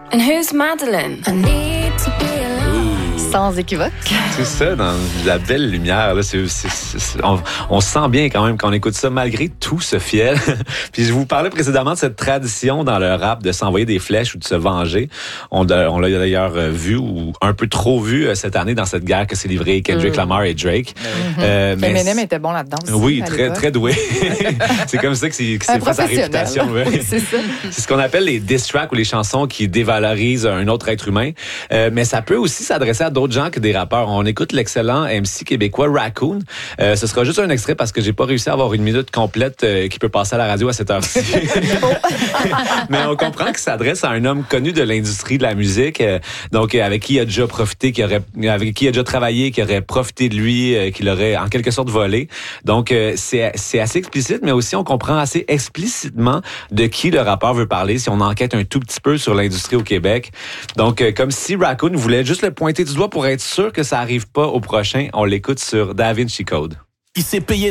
And who's Madeline? I need to be alone. Sans équivoque. C'est ça, dans la belle lumière. Là, on se sent bien quand même quand on écoute ça, malgré tout ce fiel. Puis je vous parlais précédemment de cette tradition dans le rap de s'envoyer des flèches ou de se venger. On l'a d'ailleurs vu, ou un peu trop vu cette année dans cette guerre que s'est livrée Kendrick Lamar et Drake. Mais Eminem était bon là-dedans aussi. Oui, très doué. C'est comme ça que c'est fait sa réputation. Oui, c'est ça. C'est ce qu'on appelle les diss tracks ou les chansons qui dévalorisent un autre être humain. Mais ça peut aussi s'adresser à d'autres gens que des rappeurs. On écoute l'excellent MC québécois Raccoon. Ce sera juste un extrait parce que j'ai pas réussi à avoir une minute complète qui peut passer à la radio à cette heure-ci. Mais on comprend qu'il s'adresse à un homme connu de l'industrie de la musique, donc avec qui il a déjà profité, avec qui il a déjà travaillé, qui aurait profité de lui, qui l'aurait en quelque sorte volé. Donc c'est assez explicite, mais aussi on comprend assez explicitement de qui le rappeur veut parler si on enquête un tout petit peu sur l'industrie au Québec. Donc comme si Raccoon voulait juste le pointer du doigt pour être sûr que ça arrive pas au prochain, on l'écoute sur Da Vinci Code. Il s'est payé